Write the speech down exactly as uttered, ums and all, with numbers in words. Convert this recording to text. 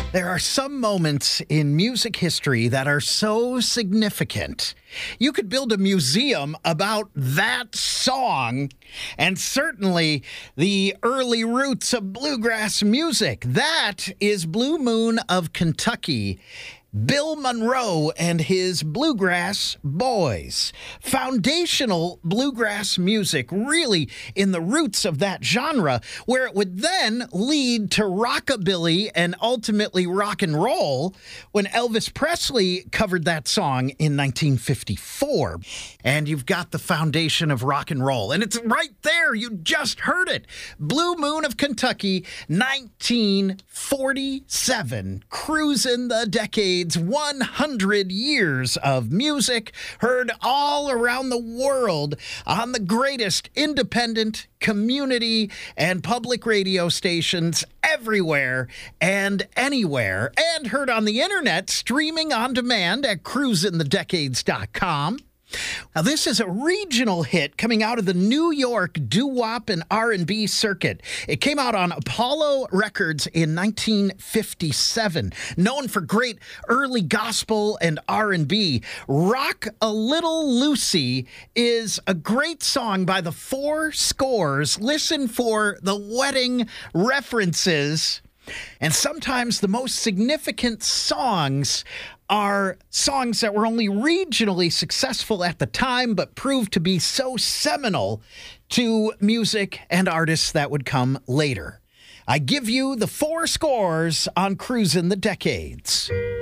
There are some moments in music history that are so significant. You could build a museum about that song and certainly the early roots of bluegrass music. That is Blue Moon of Kentucky. Bill Monroe and his Bluegrass Boys. Foundational bluegrass music, really in the roots of that genre, where it would then lead to rockabilly and ultimately rock and roll when Elvis Presley covered that song in nineteen fifty-four. And you've got the foundation of rock and roll. And it's right there. You just heard it. Blue Moon of Kentucky, nineteen forty-seven. Cruising the decade. one hundred years of music heard all around the world on the greatest independent, community, and public radio stations everywhere and anywhere, and heard on the internet, streaming on demand at cruisin the decades dot com. Now, this is a regional hit coming out of the New York doo-wop and R and B circuit. It came out on Apollo Records in nineteen fifty-seven. Known for great early gospel and R and B, Rock a Little Lucy is a great song by the Four Scores. Listen for the wedding references. And sometimes the most significant songs are songs that were only regionally successful at the time, but proved to be so seminal to music and artists that would come later. I give you the Four Scores on Cruisin' the Decades.